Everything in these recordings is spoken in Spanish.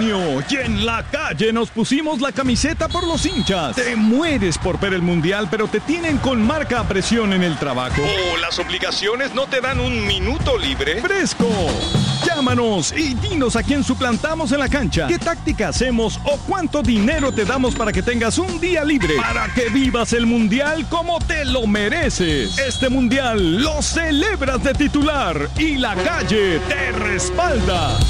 junio y en la calle nos pusimos la camiseta por los hinchas. Te mueres por ver el mundial, pero te tienen con marca a presión en el trabajo. ¿O las obligaciones no te dan un minuto libre? ¡Fresco! Llámanos y dinos a quién suplantamos en la cancha, qué táctica hacemos o cuánto dinero te damos para que tengas un día libre, para que vivas el mundial como te lo mereces. Este mundial lo celebras de titular y la calle te respalda.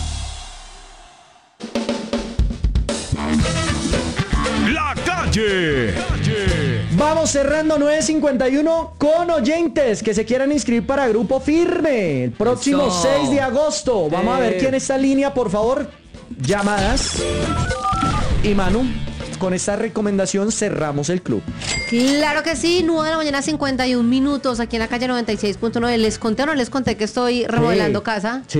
La calle. Vamos cerrando 9:51 con oyentes que se quieran inscribir para Grupo Firme el próximo 6 de agosto. Vamos a ver quién está en línea, por favor. Llamadas. Y Manu, con esta recomendación cerramos el club. Claro que sí, 9 de la mañana, 51 minutos, aquí en la calle 96.9. ¿Les conté o no les conté que estoy remodelando casa? Sí.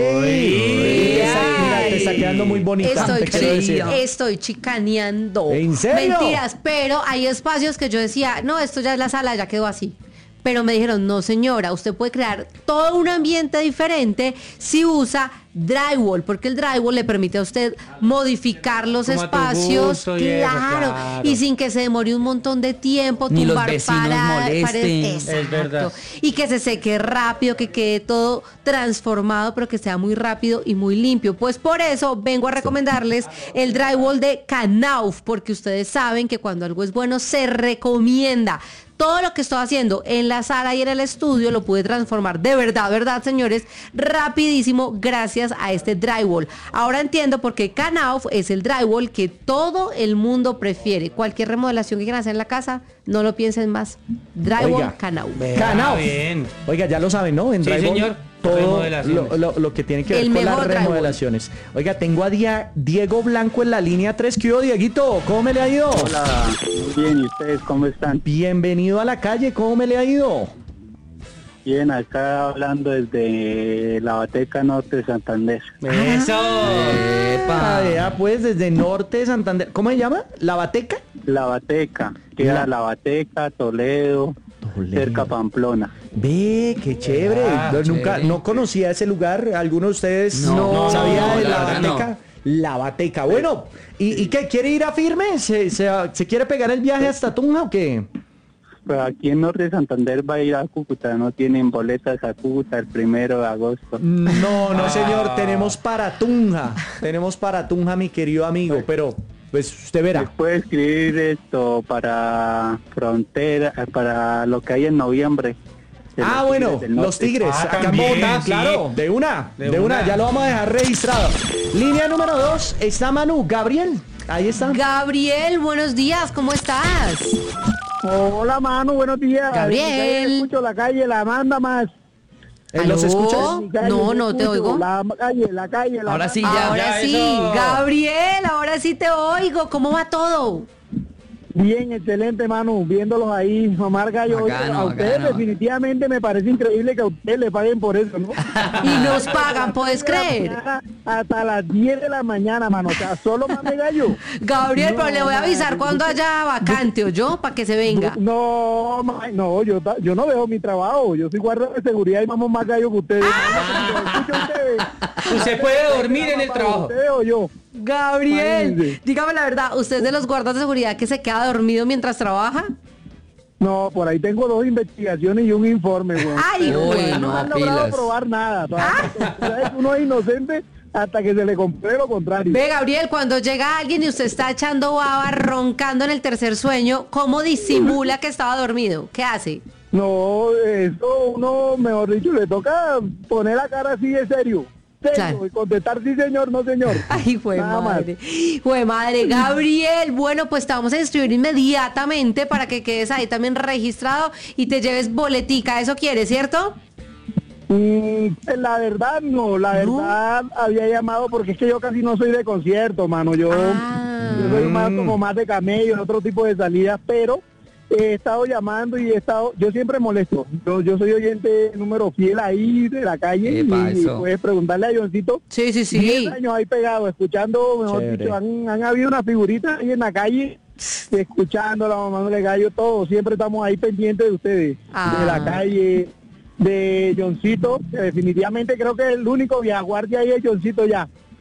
Mira, te está quedando muy bonita. Estoy chicaneando. ¿En serio? Mentiras, pero hay espacios que yo decía, no, esto ya es la sala, ya quedó así. Pero me dijeron, no señora, usted puede crear todo un ambiente diferente si usa drywall, porque el drywall le permite a usted modificar los espacios, claro, y sin que se demore un montón de tiempo, ni tumbar los vecinos molesten. Es verdad. Y que se seque rápido, que quede todo transformado, pero que sea muy rápido y muy limpio. Pues por eso vengo a recomendarles el drywall de Knauf, porque ustedes saben que cuando algo es bueno se recomienda. Todo lo que estoy haciendo en la sala y en el estudio lo pude transformar de verdad, señores, rapidísimo gracias a este drywall. Ahora entiendo por qué Knauf es el drywall que todo el mundo prefiere. Cualquier remodelación que quieran hacer en la casa, no lo piensen más. Drywall Knauf. Knauf. Oiga, ya lo saben, ¿no? En drywall, señor. todo lo que tiene que ver con las remodelaciones. Oiga, tengo a Diego Blanco en la línea 3. ¿Qué hubo, Dieguito? ¿Cómo me le ha ido? Hola, muy bien. ¿Y ustedes cómo están? Bienvenido a la calle. ¿Cómo me le ha ido? Bien, acá hablando desde la Bateca Norte de Santander. ¡Eso! Pues desde Norte de Santander. ¿Cómo se llama? ¿La Bateca? La Bateca. Queda La Bateca, Toledo, cerca Pamplona. Ve, qué chévere. No conocía ese lugar. ¿Alguno de ustedes no sabía de la Bateca? No. La Bateca. Bueno, ¿y qué? ¿Quiere ir a Firme? ¿Se quiere pegar el viaje hasta Tunja o qué? Pues aquí en Norte de Santander va a ir a Cúcuta. No tienen boletas a Cúcuta el 1 de agosto. No, señor. Tenemos para Tunja, mi querido amigo. Pero pues usted verá. Puede escribir esto para frontera, para lo que hay en noviembre. Bueno, los Tigres, acá en Bogotá, claro, de una, ya lo vamos a dejar registrado. Línea número 2, está Manu, Gabriel, ahí está. Gabriel, buenos días, ¿cómo estás? Hola Manu, buenos días. Gabriel. Escucho la calle, la manda más. ¿Los escuchas? No te oigo. La calle. Ahora sí, ahora sí, eso. Gabriel, ahora sí te oigo. ¿Cómo va todo? Bien, excelente, Manu, viéndolos ahí, Omar Gallo. A ustedes definitivamente me parece increíble que a ustedes le paguen por eso, ¿no? Y nos pagan, ¿puedes creer? Hasta las 10 de la mañana, mano, o sea, solo Mame Gallo. Gabriel, pero le voy a avisar cuando haya vacante, ¿o yo? Para que se venga. No, yo no dejo mi trabajo, yo soy guardia de seguridad y vamos más gallo que ustedes. Usted puede dormir en el trabajo. ¿Ustedes o yo? Gabriel, dígame la verdad, ¿usted es de los guardas de seguridad que se queda dormido mientras trabaja? No, por ahí tengo 2 investigaciones y un informe, güey. Ay, no han logrado probar nada. Uno es inocente hasta que se le compruebe lo contrario. Ve, Gabriel, cuando llega alguien y usted está echando baba, roncando en el tercer sueño, ¿cómo disimula que estaba dormido? ¿Qué hace? No, eso uno, mejor dicho, le toca poner la cara así de serio. Claro. Y contestar sí señor, no señor. Ay, fue madre. Gabriel, bueno, pues te vamos a inscribir inmediatamente para que quedes ahí también registrado y te lleves boletica. ¿Eso quieres, cierto? La verdad no, verdad había llamado porque es que yo casi no soy de concierto, mano. Yo soy más de camello, otro tipo de salidas, pero he estado llamando y yo siempre molesto. Yo soy oyente número fiel ahí de la calle y puedes preguntarle a Johncito. Sí. 10 años ahí pegado, escuchando, mejor dicho, han habido una figurita ahí en la calle, escuchando, la mamá de gallo, todo. Siempre estamos ahí pendientes de ustedes, de la calle, de Johncito, que definitivamente creo que el único viejaguardia ahí es Johncito ya.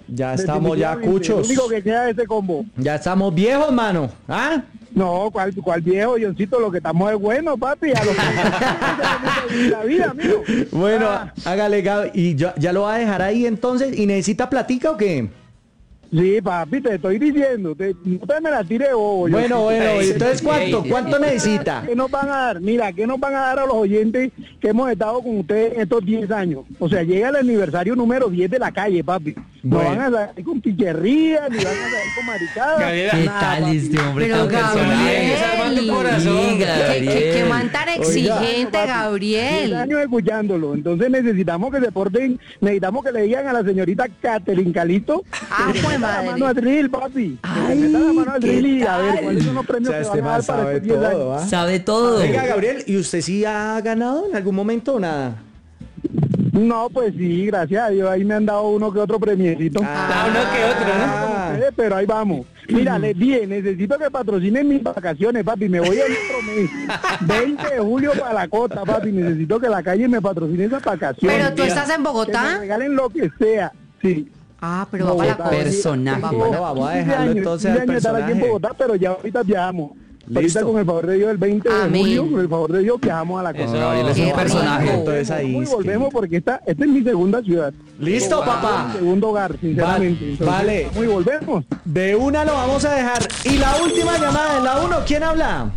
Ya estamos ya cuchos. Lo único que queda es ese combo. Ya estamos viejos, mano. ¿Ah? No, ¿cuál viejo, Johncito? Lo que estamos es bueno, papi. A lo que la vida, amigo. Bueno, hágale, Gaby. ¿Y ya lo va a dejar ahí entonces? ¿Y necesita platica o qué? Sí, papi, te estoy diciendo. No te me la tire bobo. Bueno, entonces ¿cuánto necesita? ¿Qué nos van a dar? Mira, ¿qué nos van a dar a los oyentes que hemos estado con ustedes en estos 10 años? O sea, llega el aniversario número 10 de la calle, papi. No Bueno. van a salir con picherría, ni van a salir con maricadas. ¿Qué nada, tal papi. este hombre Pero tan personaje? Gabriel, Sí, Gabriel. ¿Qué man tan exigente, Papi, 10 Gabriel. años escuchándolo. Entonces necesitamos que se porten, necesitamos que le digan a la señorita Catherine Calito Ah, que le jue meta la madre. mano al drill, papi. Que Ay, le meta la mano al ¿qué drill y a tal? ver cuáles son los premios O sea, que este van a dar man para sabe estos 10 años. todo, ¿ah? Sabe todo. Venga, Gabriel, ¿y usted sí ha ganado en algún momento o nada? No, pues sí, gracias a Dios, ahí me han dado uno que otro premiecito. uno que otro, ¿no? Como ustedes, pero ahí vamos. Mira, les dije, necesito que patrocinen mis vacaciones, papi. Me voy el otro mes. 20 de julio para la costa, papi. Necesito que la calle me patrocine esas vacaciones. Pero tú estás en Que me Bogotá. regalen lo que sea. Sí. Ah, pero va para la Bogotá, costa. personaje. Va para Bueno, la vamos a 15 dejarlo años, entonces 15 al años de estar aquí en personaje. Bogotá, pero ya ahorita viajamos. Listo. Ahorita con el favor de Dios, el 20 de Amén. julio, con el favor de Dios, viajamos a la costa. Eso, Gabriel es Qué un personaje. rico. Entonces ahí Muy es que- volvemos porque esta es mi segunda ciudad. Listo, papá. Mi segundo hogar, sinceramente. Entonces, vale. Muy volvemos. De una lo vamos a dejar. Y la última llamada en la 1, ¿quién habla?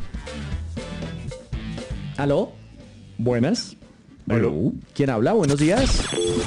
¿Aló? Buenas. ¿Aló? ¿Quién habla? Buenos días.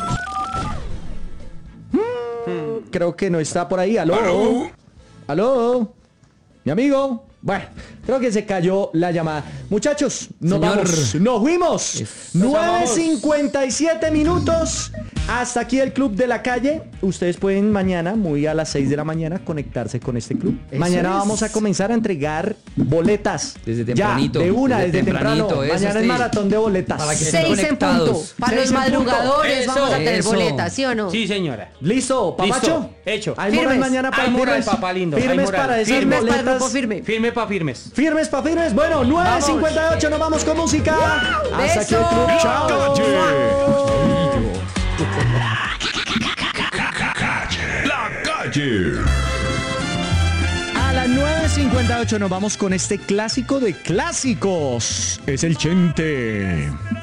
Creo que no está por ahí. ¿Aló? ¿Aló? ¿Mi amigo? Bueno, creo que se cayó la llamada. Muchachos, nos Señor. vamos. Nos fuimos. 9:57 minutos. Hasta aquí el Club de la Calle. Ustedes pueden mañana, muy a las 6 de la mañana, conectarse con este club. Mañana es. vamos a comenzar a entregar boletas. Desde tempranito, Ya, de una, desde desde temprano. tempranito, eso Mañana es sí. maratón de boletas. Para que estén 6 en punto. conectados. Para 6 los en punto. madrugadores Eso, vamos a tener eso. boletas, ¿sí o no? Sí, señora. ¿Listo, papacho? Listo, hecho. Hay moral Firmes. mañana para Hay moral, firmes. papá lindo, hay Firmes moral. para esas Firmes para el boletas. grupo firme. Firme pa' firmes. Firmes para firmes. Bueno, 9:58, nos vamos con música. Hasta aquí el club. Besos. Chao. La calle. A las 9:58 nos vamos con este clásico de clásicos. Es el Chente.